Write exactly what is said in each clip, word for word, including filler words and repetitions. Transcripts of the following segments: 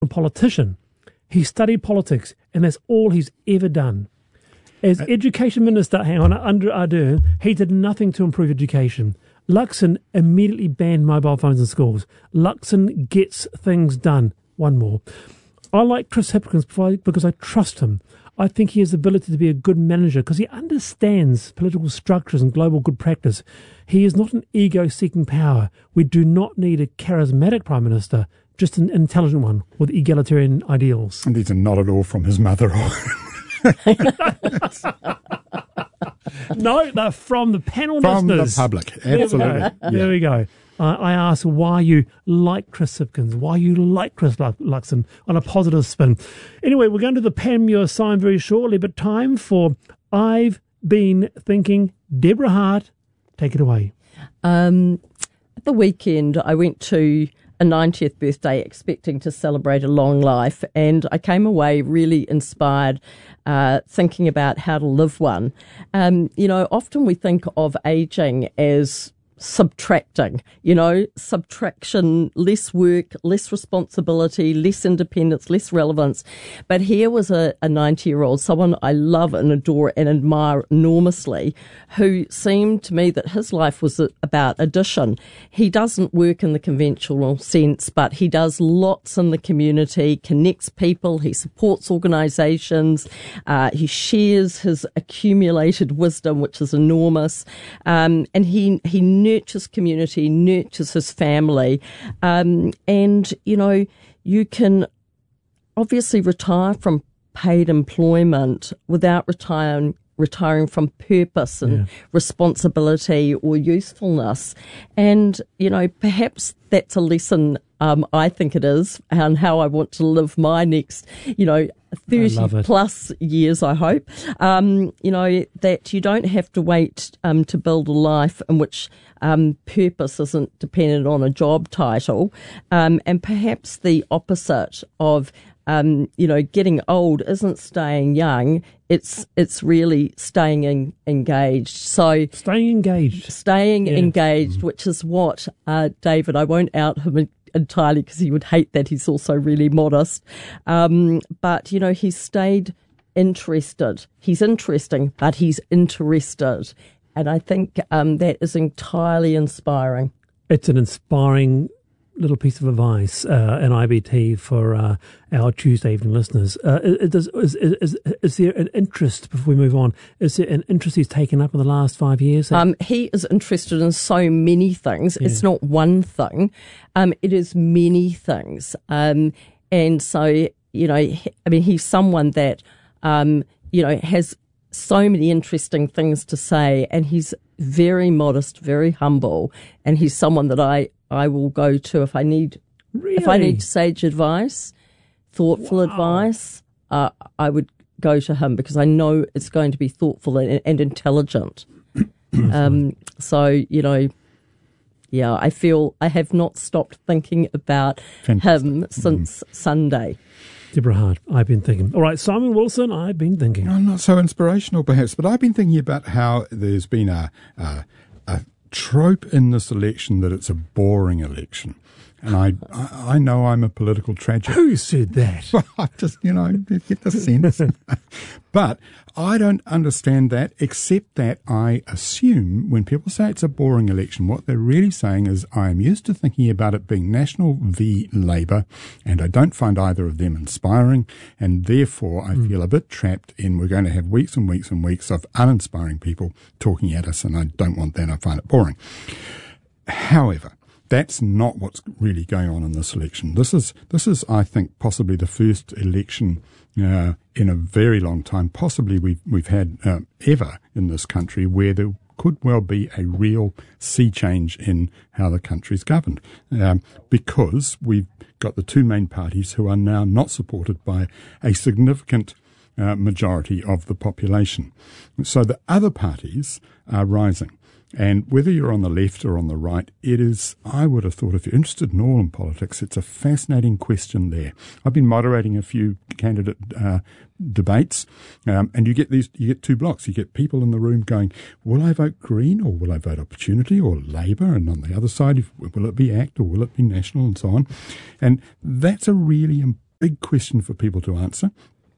a politician. He studied politics, and that's all he's ever done. As uh, Education Minister, hang on, under Ardern, he did nothing to improve education. Luxon immediately banned mobile phones in schools. Luxon gets things done. One more. I like Chris Hipkins because I trust him. I think he has the ability to be a good manager because he understands political structures and global good practice. He is not an ego-seeking power. We do not need a charismatic Prime Minister, just an intelligent one with egalitarian ideals. And these are not at all from his mother. No, they're from the panel from listeners. From the public, absolutely. There we go. Yeah. There we go. Uh, I asked why you like Chris Hipkins, why you like Chris Luxon on a positive spin. Anyway, we're going to the Panmure sign very shortly, but time for I've Been Thinking. Deborah Hart, take it away. Um, at the weekend, I went to a ninetieth birthday expecting to celebrate a long life, and I came away really inspired, uh, thinking about how to live one. Um, you know, often we think of aging as subtracting, you know, subtraction, less work, less responsibility, less independence, less relevance. But here was a, a ninety-year-old, someone I love and adore and admire enormously, who seemed to me that his life was about addition. He doesn't work in the conventional sense, but he does lots in the community, connects people, he supports organisations, uh, he shares his accumulated wisdom, which is enormous, um, and he, he nurtures community, nurtures his family. Um, and, you know, you can obviously retire from paid employment without retiring retiring from purpose and yeah. responsibility or usefulness. And, you know, perhaps that's a lesson, um, I think it is, on how I want to live my next, you know, thirty plus years, I hope. Um, you know, that you don't have to wait um, to build a life in which um, purpose isn't dependent on a job title. Um, and perhaps the opposite of Um, you know, getting old isn't staying young. It's it's really staying in, engaged. So staying engaged, staying yeah. engaged, Mm-hmm. which is what uh, David. I won't out him entirely because he would hate that. He's also really modest. Um, but you know, he's stayed interested. He's interesting, but he's interested, and I think um, that is entirely inspiring. It's an inspiring little piece of advice, uh, an I B T for uh, our Tuesday evening listeners. Uh, is, is, is, is there an interest, before we move on, is there an interest he's taken up in the last five years? Um, he is interested in so many things. Yeah. It's not one thing. Um, it is many things. Um, and so, you know, I mean, he's someone that, um, you know, has so many interesting things to say, and he's very modest, very humble, and he's someone that I, I will go to if I need really? if I need sage advice, thoughtful wow. advice. Uh, I would go to him because I know it's going to be thoughtful and, and intelligent. um, so you know, yeah, I feel I have not stopped thinking about Fantastic. him since mm. Sunday. Deborah Hart, I've been thinking. All right, Simon Wilson, I've been thinking. I'm not so inspirational, perhaps, but I've been thinking about how there's been a, a, a trope in this election that it's a boring election. And I, I, I know I'm a political tragic. Who said that? Well, I just, you know, get the sense. But I don't understand that, except that I assume when people say it's a boring election, what they're really saying is I am used to thinking about it being National v Labour, and I don't find either of them inspiring, and therefore I mm. feel a bit trapped in we're going to have weeks and weeks and weeks of uninspiring people talking at us, and I don't want that. I find it boring. However, that's not what's really going on in this election. This is, this is, I think, possibly the first election uh, in a very long time, possibly we've we've had uh, ever in this country, where there could well be a real sea change in how the country's governed, um, because we've got the two main parties who are now not supported by a significant uh, majority of the population. So the other parties are rising. And whether you're on the left or on the right, it is, I would have thought, if you're interested in all in politics, it's a fascinating question there. I've been moderating a few candidate uh, debates, um, and you get these, you get two blocks. You get people in the room going, will I vote Green or will I vote Opportunity or Labour? And on the other side, if, will it be ACT or will it be National and so on? And that's a really important big question for people to answer.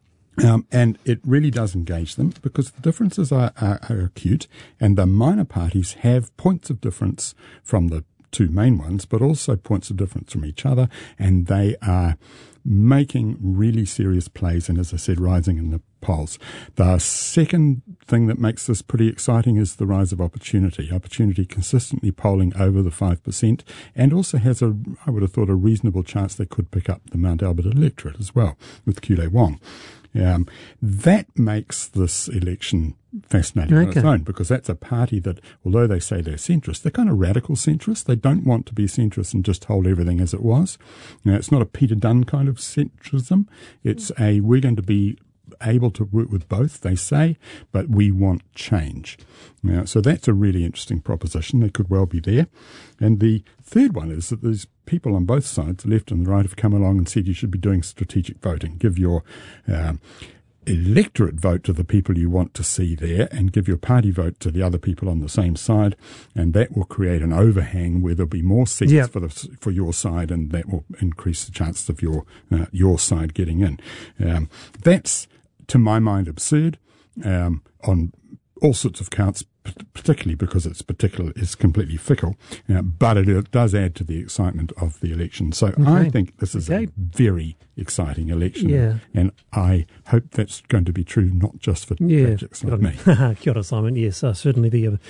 Um, and it really does engage them because the differences are, are, are acute, and the minor parties have points of difference from the two main ones, but also points of difference from each other, and they are making really serious plays and, as I said, rising in the polls. The second thing that makes this pretty exciting is the rise of Opportunity. Opportunity consistently polling over the five percent and also has, a, I would have thought, a reasonable chance they could pick up the Mount Albert electorate as well with Kule Wong. Um, that makes this election fascinating Okay. on its own, because that's a party that, although they say they're centrist, they're kind of radical centrist. They don't want to be centrist and just hold everything as it was. You know, it's not a Peter Dunne kind of centrism. It's a, we're going to be able to work with both, they say, but we want change. Now, so that's a really interesting proposition. They could well be there. And the third one is that there's people on both sides, the left and the right, have come along and said you should be doing strategic voting. Give your um, electorate vote to the people you want to see there and give your party vote to the other people on the same side, and that will create an overhang where there'll be more seats yeah. for the for your side, and that will increase the chances of your uh, your side getting in. Um, that's, to my mind, absurd um, on all sorts of counts, particularly because it's particular it's completely fickle, uh, but it, it does add to the excitement of the election. So Okay. I think this is Okay. a very exciting election, Yeah. and I hope that's going to be true not just for Yeah. tragics like me. Kia ora, Simon. Yes, uh, certainly the uh,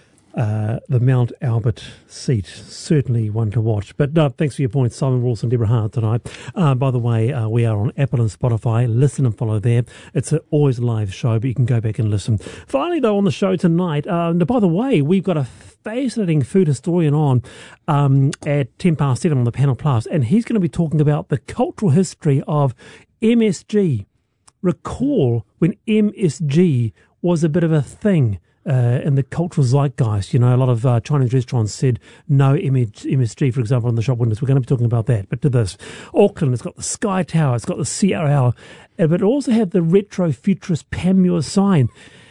uh, the Mount Albert seat, certainly one to watch. But no, thanks for your points, Simon Wilson, Deborah Hart tonight. Uh, by the way, uh, we are on Apple and Spotify. Listen and follow there. It's a always a live show, but you can go back and listen. Finally, though, on the show tonight, uh, by the way, we've got a fascinating food historian on um, at ten past seven on the Panel Plus, and he's going to be talking about the cultural history of M S G. Recall when M S G was a bit of a thing uh, in the cultural zeitgeist. You know, a lot of uh, Chinese restaurants said no M S G, for example, on the shop windows. We're going to be talking about that. But to this, Auckland, it's got the Sky Tower, it's got the C R L, uh, but it also had the retro futurist Panmure sign.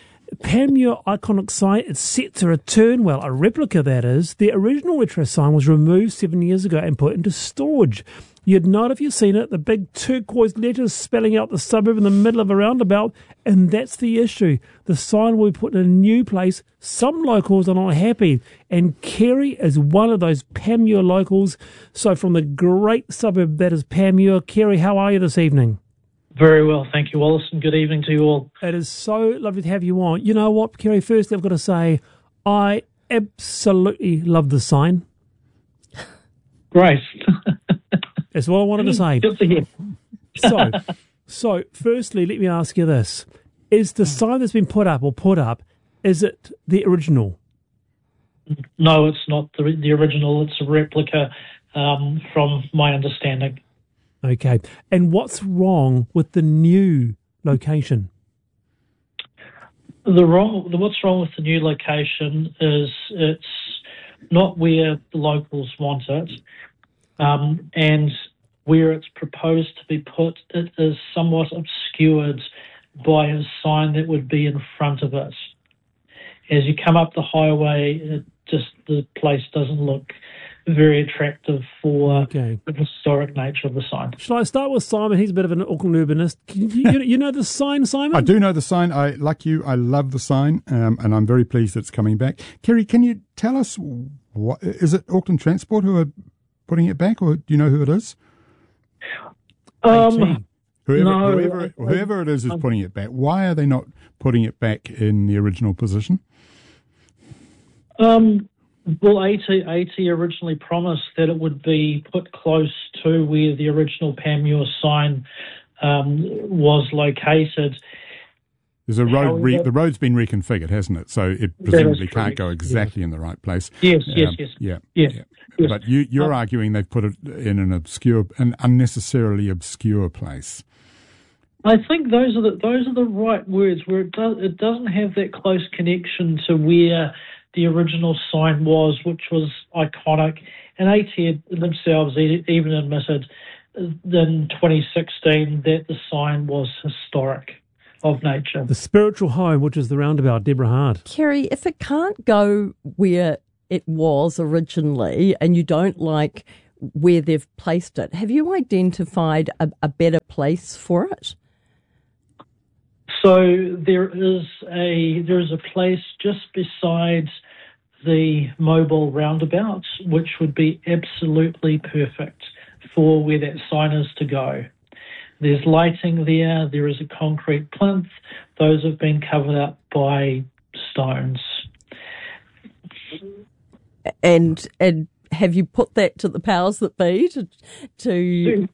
Panmure iconic sign, it's set to return. Well, a replica, that is. The original retro sign was removed seven years ago and put into storage. You'd know it if you've seen it, the big turquoise letters spelling out the suburb in the middle of a roundabout, and that's the issue. The sign will be put in a new place. Some locals are not happy, and Kerry is one of those Panmure locals. So from the great suburb that is Panmure, Kerry, how are you this evening? Very well, thank you, Wallace, and good evening to you all. It is so lovely to have you on. You know what, Kerry, first I've got to say, I absolutely love the sign. Great. That's what I wanted to say. Good to hear. So, so firstly, let me ask you this. Is the sign that's been put up or put up, is it the original? No, it's not the, the original. It's a replica um, from my understanding. Okay. And what's wrong with the new location? The wrong, what's wrong with the new location is it's not where the locals want it, um, and where it's proposed to be put, it is somewhat obscured by a sign that would be in front of it. As you come up the highway, it just the place doesn't look very attractive for Okay. the historic nature of the sign. Shall I start with Simon? He's a bit of an Auckland urbanist. You, you, you know the sign, Simon? I do know the sign. I, like you, I love the sign, um, and I'm very pleased it's coming back. Kerry, can you tell us, what, is it Auckland Transport who are putting it back, or do you know who it is? Um, Whoever, No, whoever, I- whoever it is is putting it back. Why are they not putting it back in the original position? um, well, AT, AT originally promised that it would be put close to where the original Panmure sign um, was located. There's a road. Re, However- the road's been reconfigured, hasn't it? So it That is presumably can't correct. go exactly in the right place. Yes, yes, Um, yes. Yeah, Yes, yeah. yes. But you, you're Um, arguing they've put it in an obscure, an unnecessarily obscure place. I think those are the those are the right words. Where it does it doesn't have that close connection to where the original sign was, which was iconic. And AT themselves e- even admitted in twenty sixteen that the sign was historic of nature. The spiritual home, which is the roundabout, Deborah Hart. Kerry, if it can't go where it was originally and you don't like where they've placed it. Have you identified a, a better place for it? So there is a there is a place just beside the mobile roundabout, which would be absolutely perfect for where that sign is to go. There's lighting there. There is a concrete plinth. Those have been covered up by stones. And and have you put that to the powers that be to to?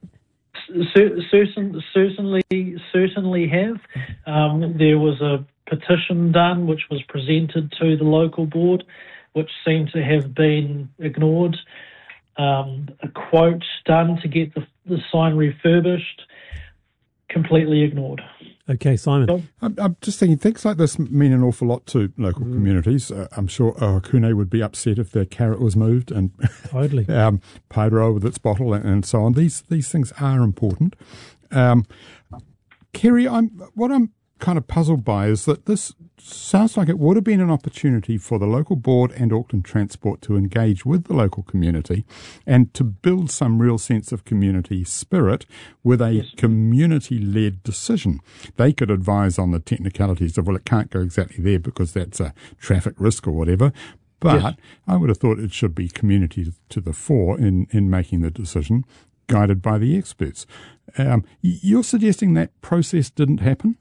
Certain, certainly, certainly have. Um, there was a petition done which was presented to the local board, which seemed to have been ignored. Um, a quote done to get the, the sign refurbished, completely ignored. Okay, Simon. I'm, I'm just thinking things like this mean an awful lot to local mm. communities. Uh, I'm sure Ohakune would be upset if their carrot was moved, and totally. um, Paeroa with its bottle and, and so on. These these things are important. Um, Kerry, I'm what I'm kind of puzzled by is that this sounds like it would have been an opportunity for the local board and Auckland Transport to engage with the local community and to build some real sense of community spirit with a yes. community-led decision. They could advise on the technicalities of, well, it can't go exactly there because that's a traffic risk or whatever. But yes. I would have thought it should be community to the fore in, in making the decision, guided by the experts. Um, you're suggesting that process didn't happen?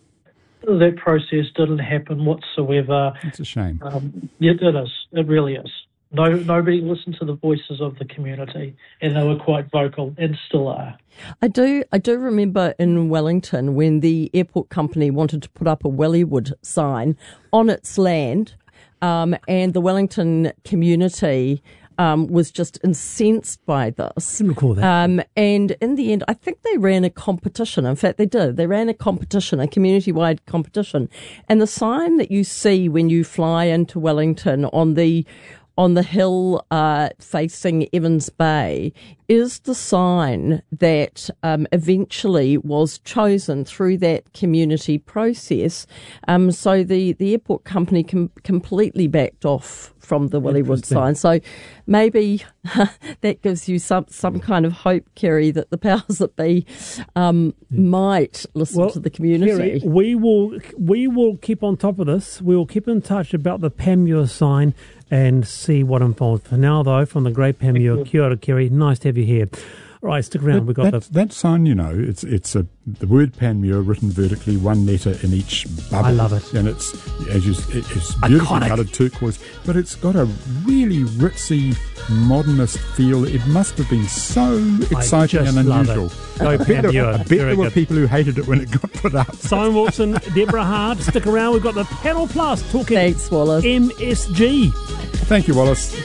That process didn't happen whatsoever. It's a shame. Um, it, it is. It really is. No, nobody listened to the voices of the community, and they were quite vocal, and still are. I do. I do remember in Wellington when the airport company wanted to put up a Wellywood sign on its land, um, and the Wellington community Um, was just incensed by this. I recall that. Um, and in the end, I think they ran a competition. In fact, they did. They ran a competition, a community-wide competition. And the sign that you see when you fly into Wellington on the on the hill uh, facing Evans Bay is the sign that um, eventually was chosen through that community process. Um, so the, the airport company com- completely backed off from the Wellywood sign. So maybe that gives you some, some kind of hope, Kerry, that the powers that be um, might listen well, to the community. Kerry, we will we will keep on top of this. We will keep in touch about the Panmure sign and see what unfolds. For now, though, from the great Panmure, kia ora, Kerry, nice to have you here. All right, stick around. That, We've got that, the... that sign, you know, it's it's a the word Panmure written vertically, one letter in each bubble. I love it. And it's as you, it's beautifully Iconic. coloured turquoise, but it's got a really ritzy, modernist feel. It must have been so exciting and unusual. Go I bet, there, Panmure. I bet Very there were good. people who hated it when it got put up. Simon Wilson, Deborah Hart, stick around. We've got the Panel Plus talking Thanks, Wallace. M S G. Thank you, Wallace.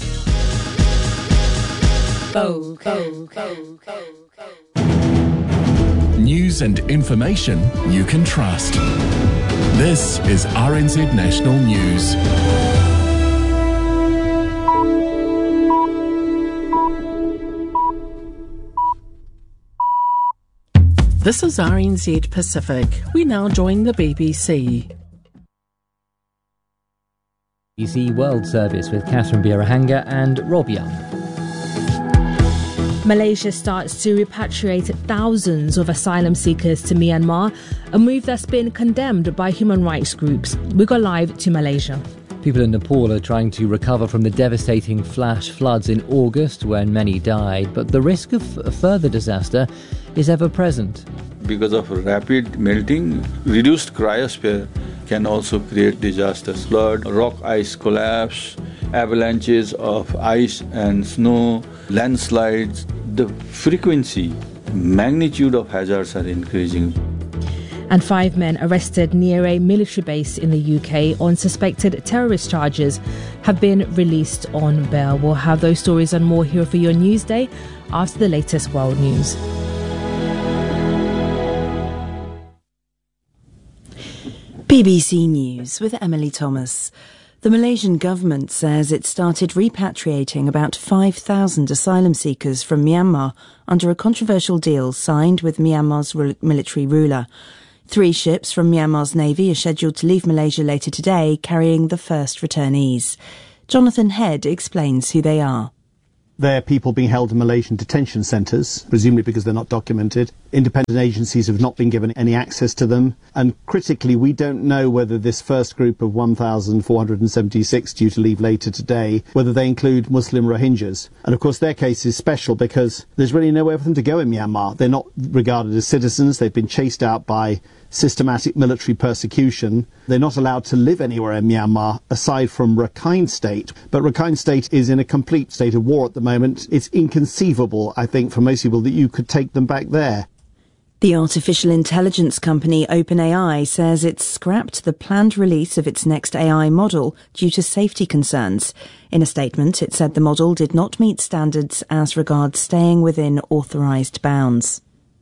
Go, go, go, go, go. News and information you can trust. This is R N Z National News. This is R N Z Pacific. We now join the B B C. B B C World Service with Catherine Birahanga and Rob Young. Malaysia starts to repatriate thousands of asylum seekers to Myanmar, a move that's been condemned by human rights groups. We go live to Malaysia. People in Nepal are trying to recover from the devastating flash floods in August when many died, but the risk of a further disaster is ever present. Because of rapid melting, reduced cryosphere can also create disasters. Flood, rock ice collapse, avalanches of ice and snow, landslides. The frequency, magnitude of hazards are increasing. And five men arrested near a military base in the U K on suspected terrorist charges have been released on bail. We'll have those stories and more here for your Newsday after the latest world news. B B C News with Emily Thomas. The Malaysian government says it started repatriating about five thousand asylum seekers from Myanmar under a controversial deal signed with Myanmar's military ruler. Three ships from Myanmar's navy are scheduled to leave Malaysia later today, carrying the first returnees. Jonathan Head explains who they are. There are people being held in Malaysian detention centres, presumably because they're not documented. Independent agencies have not been given any access to them. And critically, we don't know whether this first group of one thousand four hundred seventy-six due to leave later today, whether they include Muslim Rohingyas. And of course, their case is special because there's really nowhere for them to go in Myanmar. They're not regarded as citizens. They've been chased out by systematic military persecution. They're not allowed to live anywhere in Myanmar aside from Rakhine State. But Rakhine State is in a complete state of war at the moment. It's inconceivable, I think, for most people that you could take them back there. The artificial intelligence company OpenAI says it's scrapped the planned release of its next A I model due to safety concerns. In a statement, it said the model did not meet standards as regards staying within authorised bounds.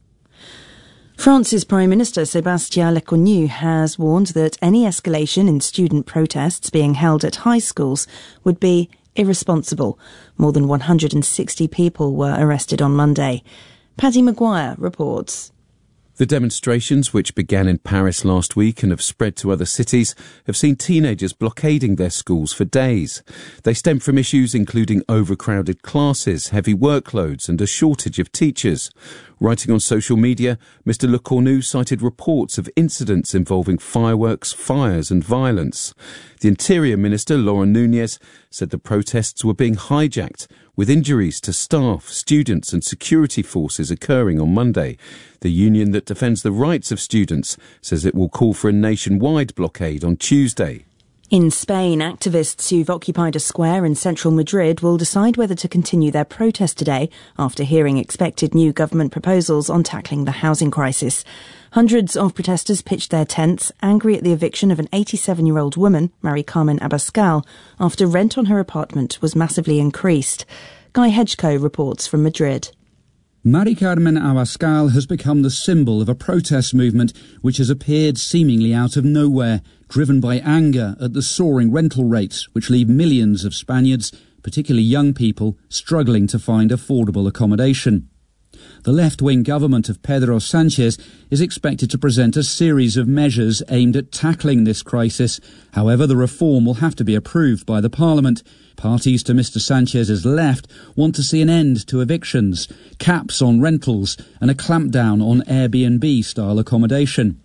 France's Prime Minister Sébastien Lecornu has warned that any escalation in student protests being held at high schools would be irresponsible. More than one hundred sixty people were arrested on Monday. Paddy Maguire reports. The demonstrations, which began in Paris last week and have spread to other cities, have seen teenagers blockading their schools for days. They stem from issues including overcrowded classes, heavy workloads and a shortage of teachers. Writing on social media, Mister Lecornu cited reports of incidents involving fireworks, fires and violence. The Interior Minister, Laurent Nunez, said the protests were being hijacked, with injuries to staff, students and security forces occurring on Monday. The union that defends the rights of students says it will call for a nationwide blockade on Tuesday. In Spain, activists who've occupied a square in central Madrid will decide whether to continue their protest today after hearing expected new government proposals on tackling the housing crisis. Hundreds of protesters pitched their tents, angry at the eviction of an eighty-seven-year-old woman, Mari Carmen Abascal, after rent on her apartment was massively increased. Guy Hedgecoe reports from Madrid. Mari Carmen Abascal has become the symbol of a protest movement which has appeared seemingly out of nowhere, driven by anger at the soaring rental rates which leave millions of Spaniards, particularly young people, struggling to find affordable accommodation. The left-wing government of Pedro Sanchez is expected to present a series of measures aimed at tackling this crisis. However, the reform will have to be approved by the parliament. Parties to Mister Sanchez's left want to see an end to evictions, caps on rentals and a clampdown on Airbnb-style accommodation.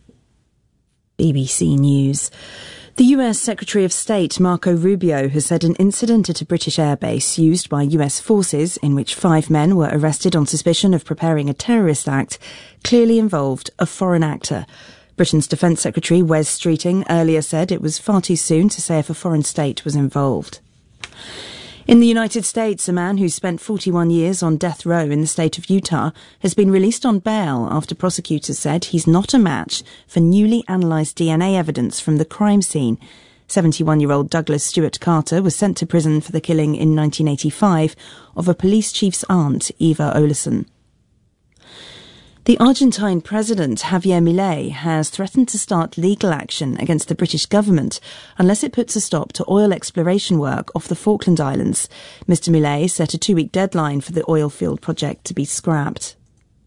B B C News. The U S Secretary of State Marco Rubio has said an incident at a British airbase used by U S forces in which five men were arrested on suspicion of preparing a terrorist act clearly involved a foreign actor. Britain's Defence Secretary Wes Streeting earlier said it was far too soon to say if a foreign state was involved. In the United States, a man who spent forty-one years on death row in the state of Utah has been released on bail after prosecutors said he's not a match for newly analysed D N A evidence from the crime scene. seventy-one-year-old Douglas Stewart Carter was sent to prison for the killing in nineteen eighty-five of a police chief's aunt, Eva Oleson. The Argentine president, Javier Milei, has threatened to start legal action against the British government unless it puts a stop to oil exploration work off the Falkland Islands. Mister Milei set a two-week deadline for the oil field project to be scrapped.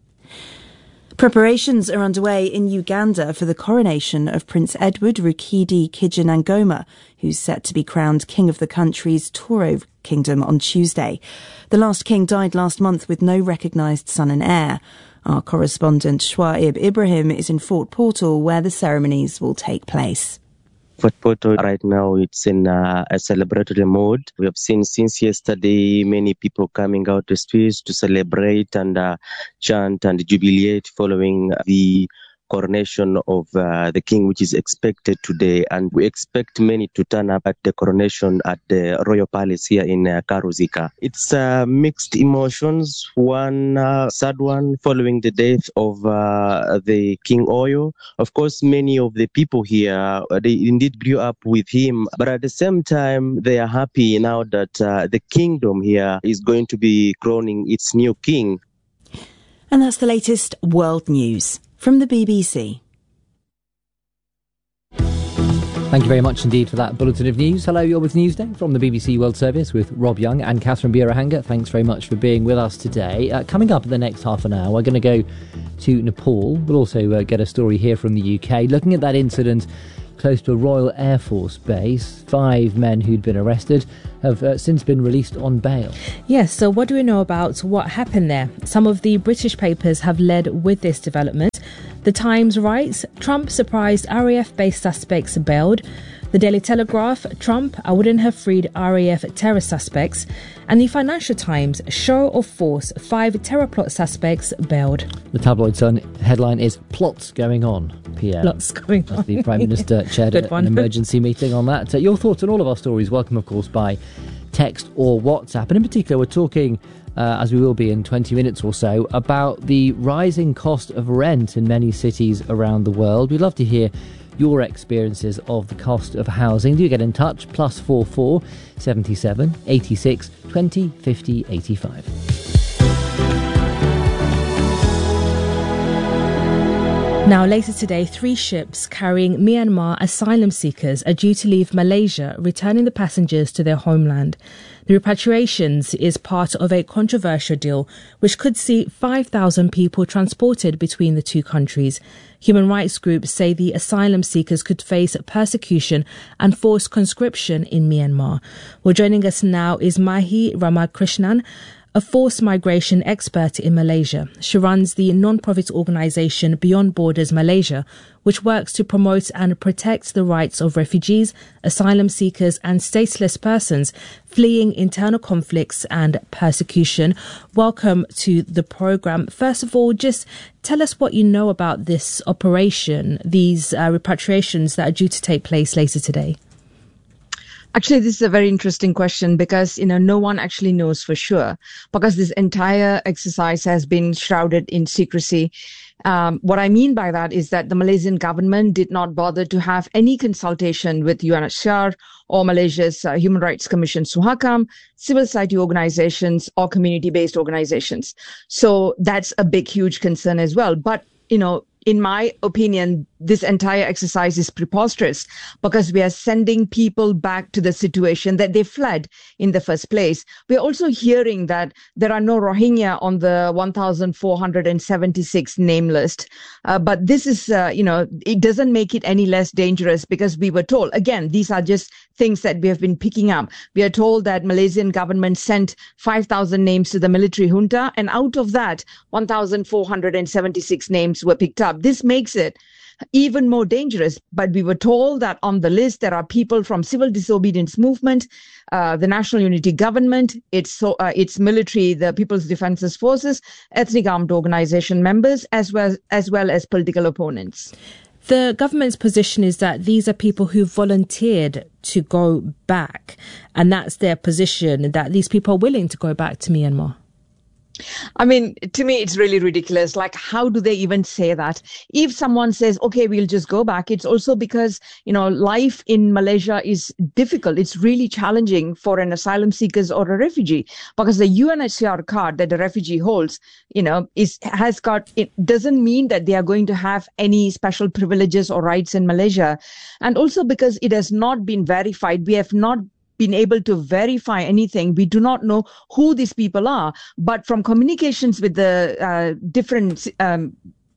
Preparations are underway in Uganda for the coronation of Prince Edward Rukidi Kijinangoma, who's set to be crowned king of the country's Toro kingdom on Tuesday. The last king died last month with no recognised son and heir. Our correspondent Shwaib Ibrahim is in Fort Portal, where the ceremonies will take place. Fort Portal right now, it's in uh, a celebratory mode. We have seen since yesterday many people coming out the streets to celebrate and uh, chant and jubilate following the coronation of uh, the king, which is expected today. And we expect many to turn up at the coronation at the Royal Palace here in uh, Karuzika. It's uh, mixed emotions. One uh, sad one following the death of uh, the King Oyo. Of course, many of the people here, they indeed grew up with him. But at the same time, they are happy now that uh, the kingdom here is going to be crowning its new king. And that's the latest world news from the B B C. Thank you very much indeed for that bulletin of news. Hello, you're with Newsday from the B B C World Service with Rob Young and Catherine Birahanga. Thanks very much for being with us today. Uh, coming up in the next half an hour, we're going to go to Nepal. We'll also uh, get a story here from the U K, looking at that incident close to a Royal Air Force base. Five men who'd been arrested have uh, since been released on bail. Yes, so what do we know about what happened there? Some of the British papers have led with this development. The Times writes, Trump surprised R A F-based suspects bailed. The Daily Telegraph, Trump, I wouldn't have freed R A F terror suspects. And the Financial Times, show of force, five terror plot suspects bailed. The Tabloid Sun headline is Plots Going On, P M. Plots going on. As the Prime Minister chaired a, an emergency meeting on that. Uh, your thoughts on all of our stories, welcome of course by text or WhatsApp. And in particular, we're talking, uh, as we will be in twenty minutes or so, about the rising cost of rent in many cities around the world. We'd love to hear your experiences of the cost of housing. Do get in touch, plus four four seventy seven eighty six twenty fifty eighty five. Now, later today, three ships carrying Myanmar asylum seekers are due to leave Malaysia, returning the passengers to their homeland. The repatriations is part of a controversial deal which could see five thousand people transported between the two countries. Human rights groups say the asylum seekers could face persecution and forced conscription in Myanmar. Well, joining us now is Mahi Ramakrishnan, a forced migration expert in Malaysia. She runs the non-profit organisation Beyond Borders Malaysia, which works to promote and protect the rights of refugees, asylum seekers and stateless persons fleeing internal conflicts and persecution. Welcome to the programme. First of all, just tell us what you know about this operation, these uh, repatriations that are due to take place later today. Actually, this is a very interesting question because, you know, no one actually knows for sure because this entire exercise has been shrouded in secrecy. Um, what I mean by that is that the Malaysian government did not bother to have any consultation with U N H C R or Malaysia's uh, Human Rights Commission, SUHAKAM, civil society organizations or community-based organizations. So that's a big, huge concern as well. But, you know, in my opinion, this entire exercise is preposterous because we are sending people back to the situation that they fled in the first place. We're also hearing that there are no Rohingya on the one thousand four hundred seventy-six name list. Uh, but this is, uh, you know, it doesn't make it any less dangerous because we were told, again, these are just things that we have been picking up. We are told that Malaysian government sent five thousand names to the military junta, and out of that, one thousand four hundred seventy-six names were picked up. This makes it even more dangerous. But we were told that on the list, there are people from civil disobedience movement, uh, the National Unity Government, its, so, uh, its military, the People's Defences Forces, ethnic armed organization members, as well, as well as political opponents. The government's position is that these are people who volunteered to go back, and that's their position, that these people are willing to go back to Myanmar. I mean, to me, it's really ridiculous. Like, how do they even say that? If someone says, okay, we'll just go back, it's also because, you know, life in Malaysia is difficult. It's really challenging for an asylum seeker or a refugee because the U N H C R card that the refugee holds, you know, is has got, it doesn't mean that they are going to have any special privileges or rights in Malaysia. And also because it has not been verified, we have not been able to verify anything. We do not know who these people are, but from communications with the uh, different um,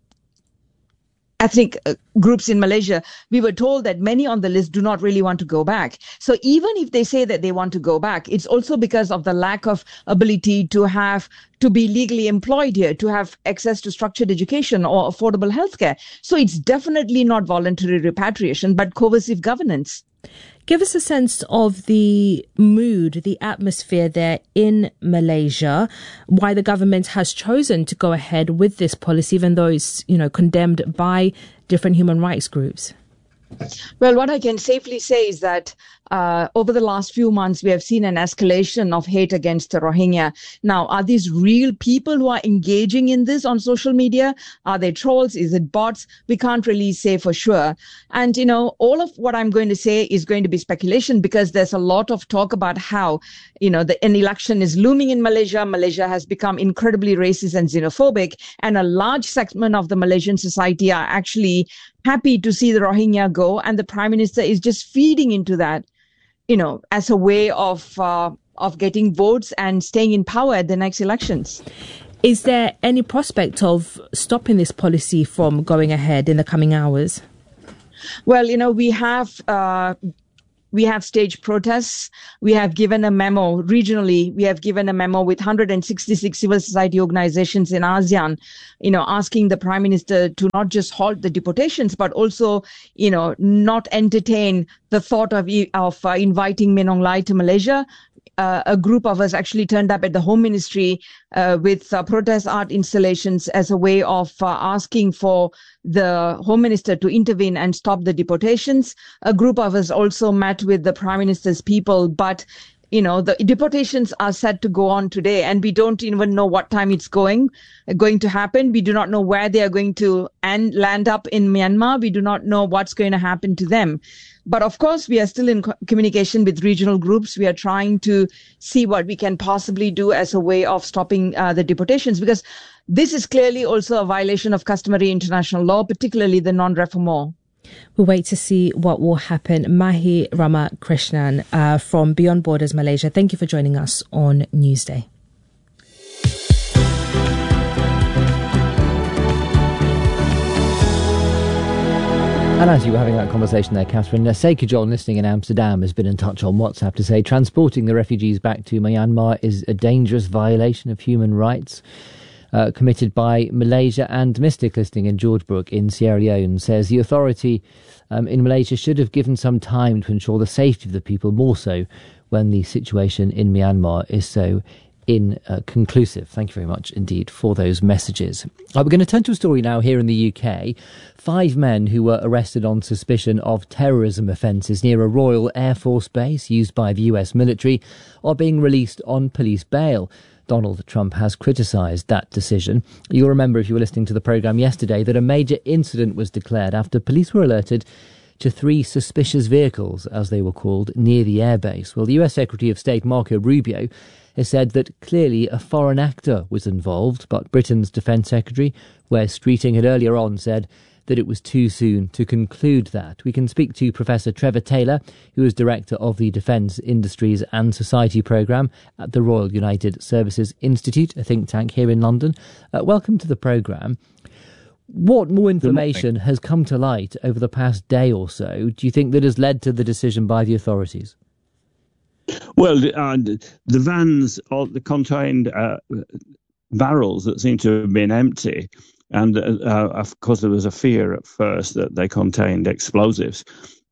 ethnic uh, groups in Malaysia, we were told that many on the list do not really want to go back. So even if they say that they want to go back, it's also because of the lack of ability to have to be legally employed here, to have access to structured education or affordable healthcare. So it's definitely not voluntary repatriation, but coercive governance. Give us a sense of the mood, the atmosphere there in Malaysia, why the government has chosen to go ahead with this policy, even though it's, you know, condemned by different human rights groups. Well, what I can safely say is that uh, over the last few months, we have seen an escalation of hate against the Rohingya. Now, are these real people who are engaging in this on social media? Are they trolls? Is it bots? We can't really say for sure. And, you know, all of what I'm going to say is going to be speculation because there's a lot of talk about how, you know, the, an election is looming in Malaysia. Malaysia has become incredibly racist and xenophobic, and a large segment of the Malaysian society are actually happy to see the Rohingya go, and the Prime Minister is just feeding into that, you know, as a way of uh, of getting votes and staying in power at the next elections. Is there any prospect of stopping this policy from going ahead in the coming hours? Well, you know, we have uh, we have staged protests. We have given a memo regionally. We have given a memo with one hundred sixty-six civil society organizations in ASEAN, you know, asking the Prime Minister to not just halt the deportations, but also, you know, not entertain the thought of of uh, inviting Min Aung Hlaing to Malaysia. Uh, a group of us actually turned up at the Home Ministry uh, with uh, protest art installations as a way of uh, asking for the Home Minister to intervene and stop the deportations. A group of us also met with the Prime Minister's people, but you know, the deportations are set to go on today, and we don't even know what time it's going going to happen. We do not know where they are going to end, land up in Myanmar. We do not know what's going to happen to them. But of course, we are still in co- communication with regional groups. We are trying to see what we can possibly do as a way of stopping uh, the deportations, because this is clearly also a violation of customary international law, particularly the non-refoulement. We'll wait to see what will happen. Mahi Ramakrishnan uh, from Beyond Borders Malaysia, thank you for joining us on Newsday. And as you were having that conversation there, Catherine, Seika John, listening in Amsterdam, has been in touch on WhatsApp to say transporting the refugees back to Myanmar is a dangerous violation of human rights. Uh, committed by Malaysia. And Mystic, listening in George Brook in Sierra Leone, says the authority um, in Malaysia should have given some time to ensure the safety of the people, more so when the situation in Myanmar is so inconclusive. Thank you very much indeed for those messages. Uh, we're going to turn to a story now here in the U K. Five men who were arrested on suspicion of terrorism offences near a Royal Air Force base used by the U S military are being released on police bail. Donald Trump has criticised that decision. You'll remember, if you were listening to the programme yesterday, that a major incident was declared after police were alerted to three suspicious vehicles, as they were called, near the airbase. Well, the U S Secretary of State Marco Rubio has said that clearly a foreign actor was involved, but Britain's Defence Secretary, Wes Streeting, had earlier on said that it was too soon to conclude that. We can speak to Professor Trevor Taylor, who is Director of the Defence Industries and Society Programme at the Royal United Services Institute, a think tank here in London. Uh, welcome to the programme. What more information has come to light over the past day or so, do you think, that has led to the decision by the authorities? Well, uh, the vans all, contained uh, barrels that seem to have been empty. And, uh, of course, there was a fear at first that they contained explosives.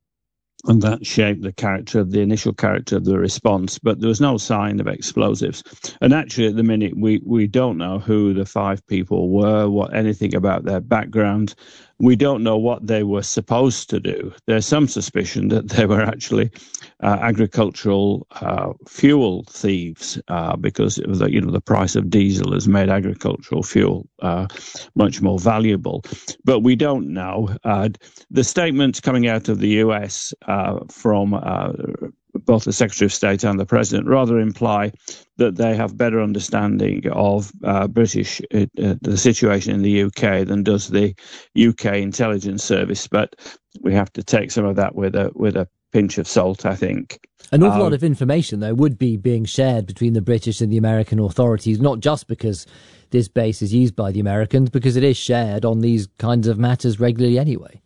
And that shaped the character of the initial character of the response. But there was no sign of explosives. And actually, at the minute, we, we don't know who the five people were, what anything about their background. We don't know what they were supposed to do. There's some suspicion that they were actually uh, agricultural uh, fuel thieves, uh, because it was the, you know, the price of diesel has made agricultural fuel uh, much more valuable. But we don't know. Uh, the statements coming out of the U S uh, from uh, both the Secretary of State and the President rather imply that they have better understanding of uh, British uh, uh, the situation in the U K than does the U K intelligence service. But we have to take some of that with a with a pinch of salt, I think. An awful um, lot of Um, information, though, would be being shared between the British and the American authorities, not just because this base is used by the Americans, because it is shared on these kinds of matters regularly anyway.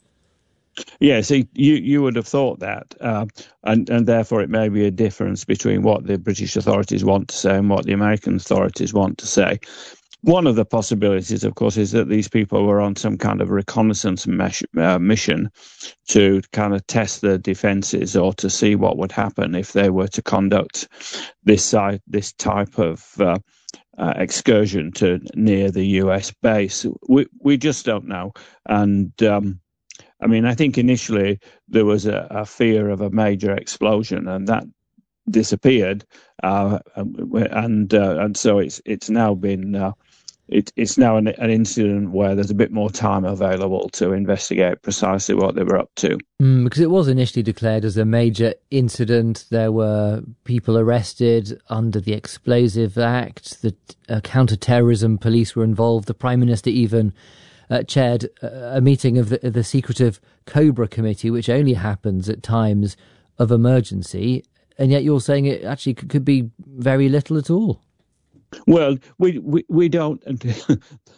Yes, you you would have thought that, uh, and and therefore it may be a difference between what the British authorities want to say and what the American authorities want to say. One of the possibilities, of course, is that these people were on some kind of reconnaissance mesh, uh, mission to kind of test the defences or to see what would happen if they were to conduct this uh, this type of uh, uh, excursion to near the U S base. We we just don't know, and. Um, I mean, I think initially there was a, a fear of a major explosion, and that disappeared, uh, and uh, and so it's it's now been uh, it, it's now an, an incident where there's a bit more time available to investigate precisely what they were up to. Mm, because it was initially declared as a major incident. There were people arrested under the Explosive Act. The uh, counter-terrorism police were involved. The Prime Minister even Uh, chaired a meeting of the, the secretive Cobra Committee, which only happens at times of emergency, and yet you're saying it actually could, could be very little at all. Well, we we, we don't.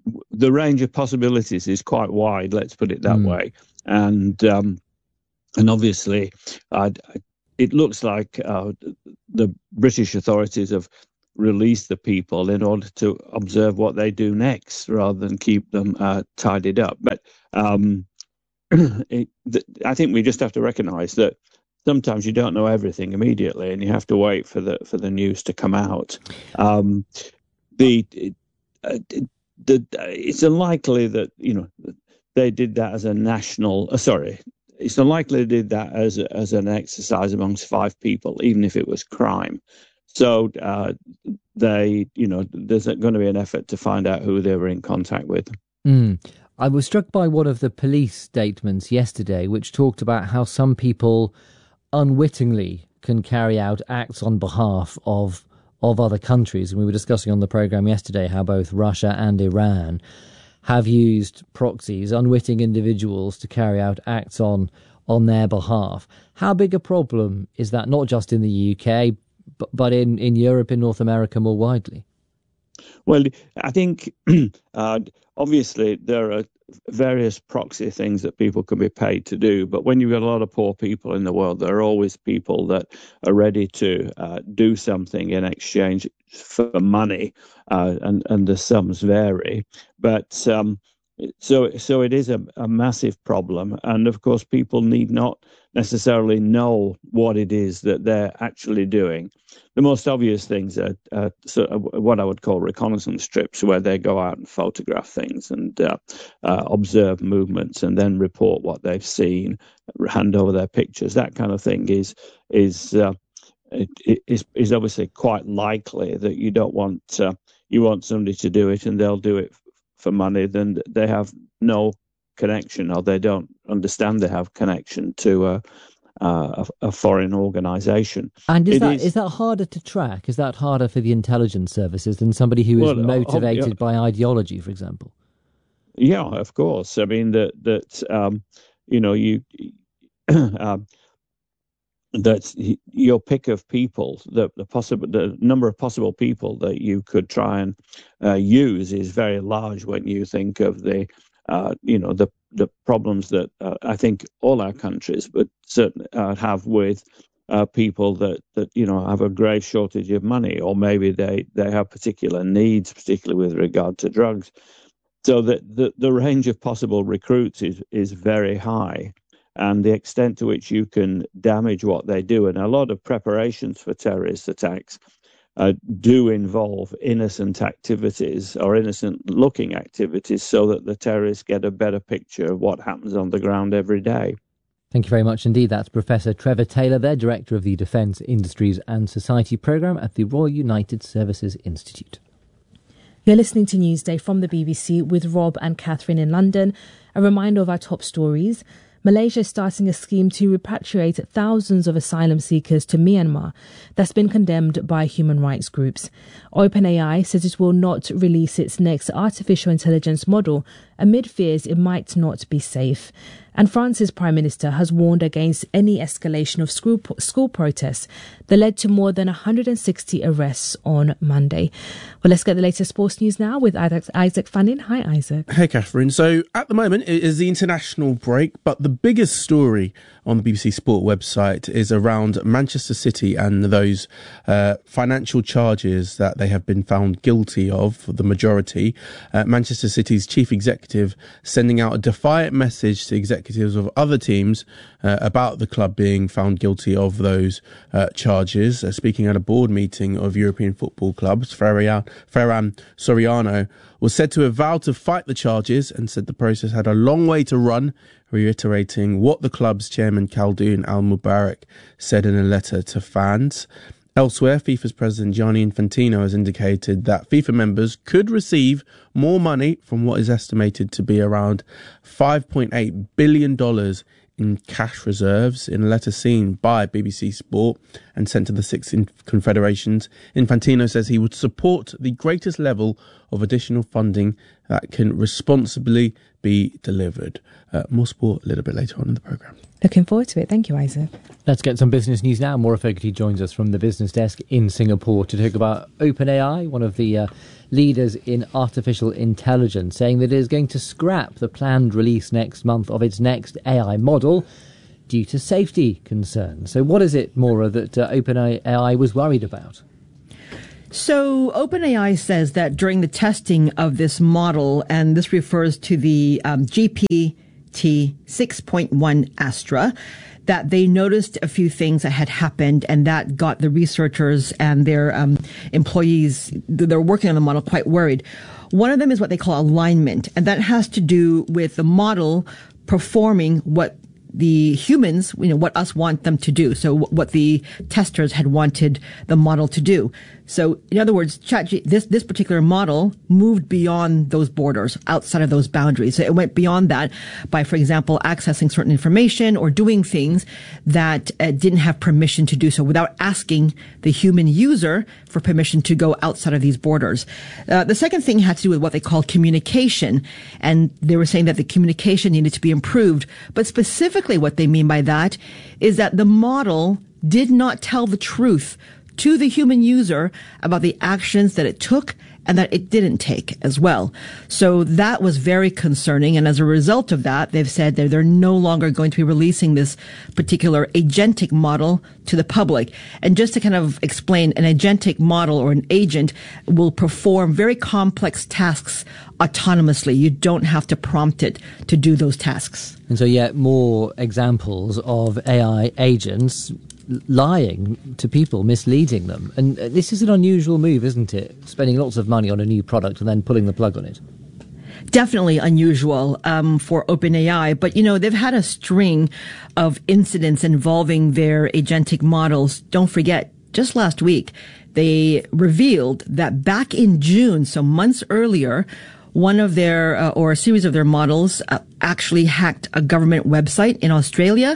the range of possibilities is quite wide. Let's put it that mm. way. And um, and obviously, uh, it looks like uh, the British authorities have released the people in order to observe what they do next, rather than keep them uh, tidied up. But um, it, th- I think we just have to recognise that sometimes you don't know everything immediately, and you have to wait for the for the news to come out. Um, the it, uh, the it's unlikely that you know they did that as a national. Uh, sorry, it's unlikely they did that as a, as an exercise amongst five people, even if it was crime. So uh, they, you know, there's going to be an effort to find out who they were in contact with. Mm. I was struck by one of the police statements yesterday, which talked about how some people unwittingly can carry out acts on behalf of of other countries. And we were discussing on the programme yesterday how both Russia and Iran have used proxies, unwitting individuals, to carry out acts on on their behalf. How big a problem is that, not just in the U K, but, but in, in Europe, in North America more widely? Well, I think uh, obviously there are various proxy things that people can be paid to do, but when you've got a lot of poor people in the world, there are always people that are ready to uh, do something in exchange for money, uh, and and the sums vary. But um, so so it is a, a massive problem, and of course people need not necessarily know what it is that they're actually doing. The most obvious things are uh, sort of what I would call reconnaissance trips, where they go out and photograph things and uh, uh, observe movements and then report what they've seen, hand over their pictures. That kind of thing is is uh, is is obviously quite likely that you don't want uh, you want somebody to do it and they'll do it for money. Then they have no connection, or they don't understand they have connection to a, a, a foreign organisation. And is it that is, is that harder to track? Is that harder for the intelligence services than somebody who is well, motivated uh, by ideology, for example? Yeah, of course. I mean that that um, you know you um, that your pick of people, the the possible the number of possible people that you could try and uh, use is very large when you think of the Uh, you know, the the problems that uh, I think all our countries, but certainly uh, have with uh, people that, that, you know, have a grave shortage of money, or maybe they, they have particular needs, particularly with regard to drugs. So that the, the range of possible recruits is, is very high, and the extent to which you can damage what they do. And a lot of preparations for terrorist attacks Uh, do involve innocent activities or innocent-looking activities, so that the terrorists get a better picture of what happens on the ground every day. Thank you very much indeed. That's Professor Trevor Taylor there, Director of the Defence Industries and Society Programme at the Royal United Services Institute. You're listening to Newsday from the B B C with Rob and Catherine in London. A reminder of our top stories. Malaysia is starting a scheme to repatriate thousands of asylum seekers to Myanmar that's been condemned by human rights groups. OpenAI says it will not release its next artificial intelligence model amid fears it might not be safe. And France's Prime Minister has warned against any escalation of school, school protests that led to more than one hundred sixty arrests on Monday. Well, let's get the latest sports news now with Isaac, Isaac Fannin. Hi, Isaac. Hey, Catherine. So at the moment it is the international break, but the biggest story on the B B C Sport website is around Manchester City and those uh, financial charges that they have been found guilty of, for the majority. Uh, Manchester City's chief executive sending out a defiant message to executives of other teams uh, about the club being found guilty of those uh, charges. Uh, speaking at a board meeting of European football clubs, Ferran, Ferran Soriano was said to have vowed to fight the charges and said the process had a long way to run, reiterating what the club's chairman Khaldoon Al-Mubarak said in a letter to fans. Elsewhere, FIFA's president Gianni Infantino has indicated that FIFA members could receive more money from what is estimated to be around five point eight billion dollars in cash reserves. In a letter seen by B B C Sport and sent to the six confederations, Infantino says he would support the greatest level of additional funding that can responsibly be delivered. Uh, more sport a little bit later on in the programme. Looking forward to it. Thank you, Isaac. Let's get some business news now. Maura Fogarty joins us from the business desk in Singapore to talk about OpenAI, one of the uh, leaders in artificial intelligence, saying that it is going to scrap the planned release next month of its next A I model due to safety concerns. So what is it, Maura, that uh, OpenAI was worried about? So OpenAI says that during the testing of this model, and this refers to the um, G P T six point one Astra, that they noticed a few things that had happened, and that got the researchers and their um, employees that are working on the model quite worried. One of them is what they call alignment, and that has to do with the model performing what the humans, you know, what us want them to do. So what the testers had wanted the model to do. So in other words, ChatG- this, this particular model moved beyond those borders, outside of those boundaries. So it went beyond that by, for example, accessing certain information or doing things that uh, didn't have permission to do so without asking the human user for permission to go outside of these borders. Uh, the second thing had to do with what they call communication. And they were saying that the communication needed to be improved. But specifically what they mean by that is that the model did not tell the truth to the human user about the actions that it took and that it didn't take as well. So that was very concerning. And as a result of that, they've said that they're no longer going to be releasing this particular agentic model to the public. And just to kind of explain, an agentic model or an agent will perform very complex tasks autonomously. You don't have to prompt it to do those tasks. And so yet more examples of A I agents lying to people, misleading them. And this is an unusual move, isn't it? Spending lots of money on a new product and then pulling the plug on it. Definitely unusual um, for OpenAI. But, you know, they've had a string of incidents involving their agentic models. Don't forget, just last week, they revealed that back in June, so months earlier, one of their, uh, or a series of their models uh, actually hacked a government website in Australia.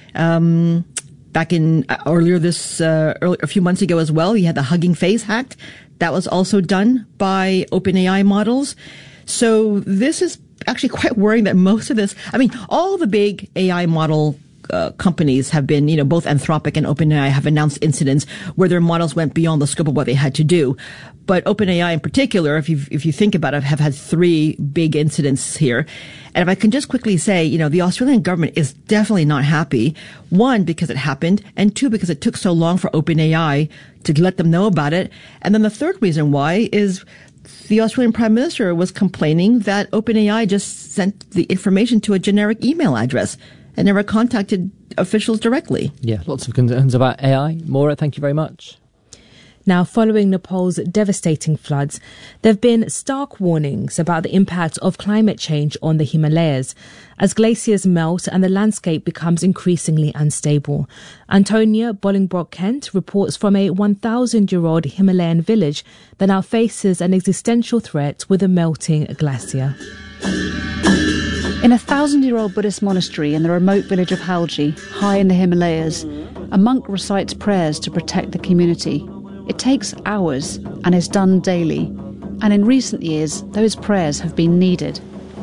Um, Back in uh, earlier this, uh, early, a few months ago as well, you had the Hugging Face hacked. That was also done by OpenAI models. So this is actually quite worrying that most of this, I mean, all the big A I model uh, companies have been, you know, both Anthropic and OpenAI have announced incidents where their models went beyond the scope of what they had to do. But OpenAI in particular, if you if you think about it, have had three big incidents here. And if I can just quickly say, you know, the Australian government is definitely not happy. One, because it happened, and two, because it took so long for OpenAI to let them know about it. And then the third reason why is the Australian Prime Minister was complaining that OpenAI just sent the information to a generic email address and never contacted officials directly. Yeah, lots of concerns about A I. Maura, thank you very much. Now, following Nepal's devastating floods, there have been stark warnings about the impact of climate change on the Himalayas as glaciers melt and the landscape becomes increasingly unstable. Antonia Bolingbroke-Kent reports from a one thousand year old Himalayan village that now faces an existential threat with a melting glacier. In a thousand-year-old Buddhist monastery in the remote village of Halji, high in the Himalayas, a monk recites prayers to protect the community. It takes hours and is done daily, and in recent years, those prayers have been needed.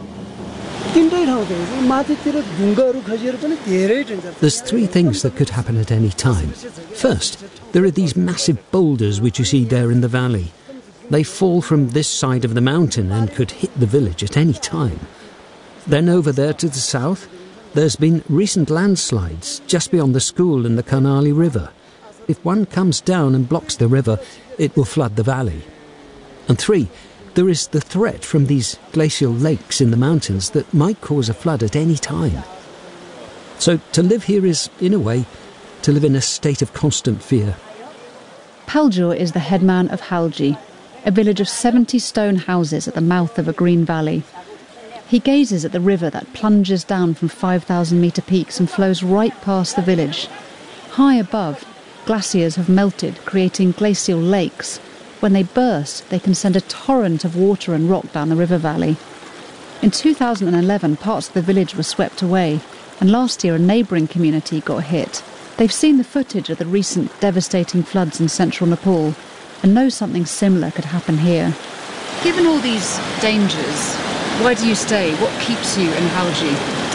There's three things that could happen at any time. First, there are these massive boulders which you see there in the valley. They fall from this side of the mountain and could hit the village at any time. Then over there to the south, there's been recent landslides just beyond the school and the Karnali River. If one comes down and blocks the river, it will flood the valley. And three, there is the threat from these glacial lakes in the mountains that might cause a flood at any time. So to live here is, in a way, to live in a state of constant fear. Paljur is the headman of Halji, a village of seventy stone houses at the mouth of a green valley. He gazes at the river that plunges down from five thousand metre peaks and flows right past the village. High above, glaciers have melted, creating glacial lakes. When they burst, they can send a torrent of water and rock down the river valley. In two thousand eleven, parts of the village were swept away, and last year a neighbouring community got hit. They've seen the footage of the recent devastating floods in central Nepal and know something similar could happen here. Given all these dangers, Why do you stay? What keeps you in Halji?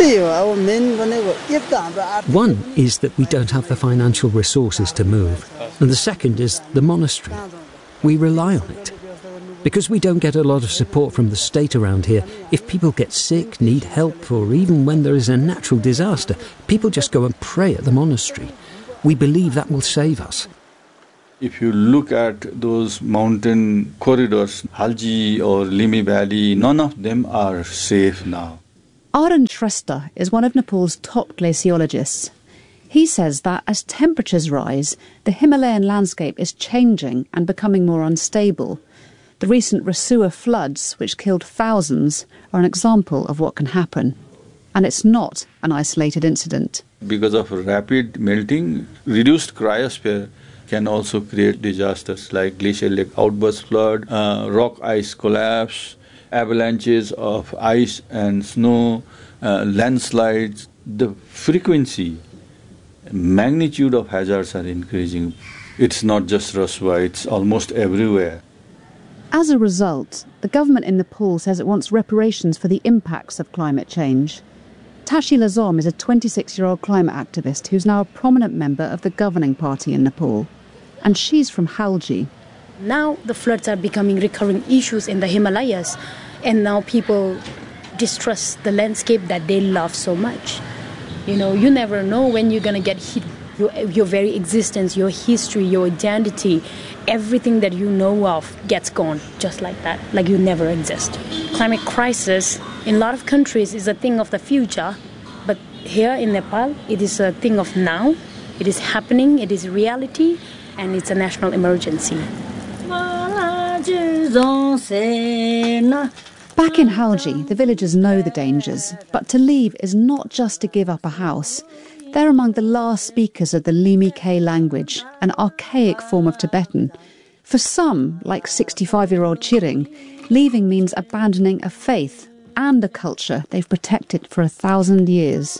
One is that we don't have the financial resources to move, and the second is the monastery. We rely on it. Because we don't get a lot of support from the state around here, if people get sick, need help, or even when there is a natural disaster, people just go and pray at the monastery. We believe that will save us. If you look at those mountain corridors, Halji or Limi Valley, none of them are safe now. Arun Shrestha is one of Nepal's top glaciologists. He says that as temperatures rise, the Himalayan landscape is changing and becoming more unstable. The recent Rasua floods, which killed thousands, are an example of what can happen. And it's not an isolated incident. Because of rapid melting, reduced cryosphere can also create disasters like glacial lake outburst flood, uh, rock ice collapse, avalanches of ice and snow, uh, landslides. The frequency, magnitude of hazards are increasing. It's not just Rasua, it's almost everywhere. As a result, the government in Nepal says it wants reparations for the impacts of climate change. Tashi Lazom is a twenty-six-year-old climate activist who's now a prominent member of the governing party in Nepal. And she's from Halji. Now the floods are becoming recurring issues in the Himalayas, and now people distrust the landscape that they love so much. You know, you never know when you're going to get hit. Your, your very existence, your history, your identity, everything that you know of gets gone just like that, like you never exist. Climate crisis in a lot of countries is a thing of the future, but here in Nepal, it is a thing of now. It is happening, it is reality, and it's a national emergency. Back in Halji, the villagers know the dangers, but to leave is not just to give up a house. They're among the last speakers of the Limi K language, an archaic form of Tibetan. For some, like sixty-five-year-old Chiring, leaving means abandoning a faith and a culture they've protected for a thousand years.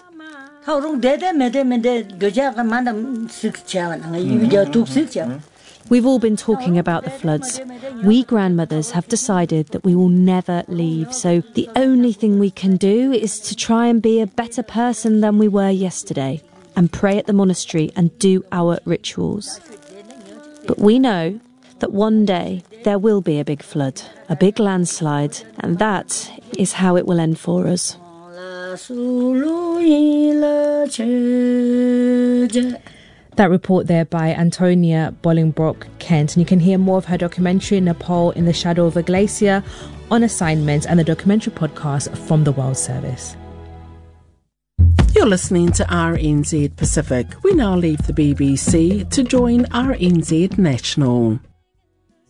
We've all been talking about the floods. We grandmothers have decided that we will never leave, so the only thing we can do is to try and be a better person than we were yesterday, and pray at the monastery and do our rituals. But we know that one day there will be a big flood, a big landslide, and that is how it will end for us. That report there by Antonia Bolingbroke Kent, and you can hear more of her documentary Nepal in the Shadow of a Glacier on Assignment and the documentary podcast from the World Service. You're listening to R N Z Pacific. We now leave the B B C to join R N Z National.